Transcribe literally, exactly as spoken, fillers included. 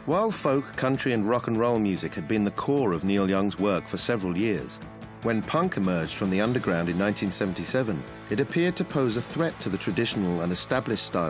While folk, country and rock and roll music had been the core of Neil Young's work for several years, when punk emerged from the underground in nineteen seventy-seven, it appeared to pose a threat to the traditional and established style